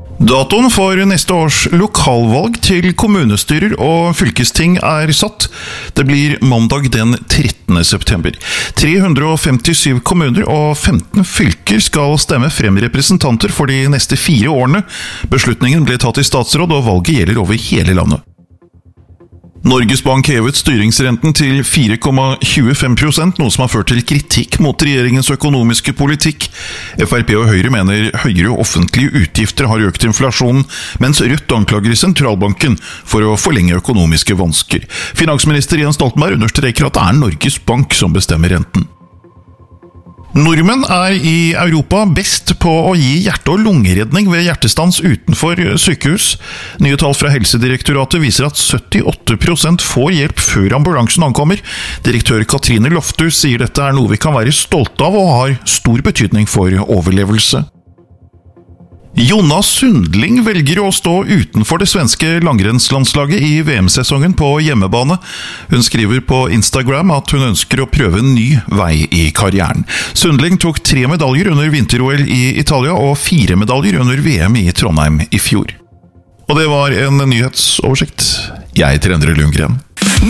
Datoen for neste års lokalvalg til kommunestyrer og fylkesting satt. Det blir mandag den 13. september. 357 kommuner og 15 fylker skal stemme frem representanter for de neste 4 årene. Beslutningen ble tatt i statsråd, og valget gjelder over hele landet. Norges Bank hevet styringsrenten til 4,25%, noe som har ført til kritikk mot regjeringens økonomiske politikk. FrP og Høyre mener høyere offentlige utgifter har økt inflasjonen, mens Rødt anklager sentralbanken for å forlenge økonomiske vansker. Finansminister Jens Stoltenberg understreker at det Norges Bank som bestemmer renten. Nordmenn i Europa best på å gi hjerte- og lungeredning ved hjertestans utenfor sykehus. Nye tall fra Helsedirektoratet viser at 78% får hjelp før ambulansen ankommer. Direktør Katrine Lofthus sier dette noe vi kan være stolte av og har stor betydning for overlevelse. Jonas Sundling velger å stå utenfor det svenske langrennslandslaget i VM-sesongen på hjemmebane. Hun skriver på Instagram at hun ønsker å prøve en ny vei i karrieren. Sundling tok 3 medaljer under vinter-OL i Italia og 4 medaljer under VM i Trondheim i fjor. Og det var en nyhetsoversikt. Jeg heter Endre Lundgren.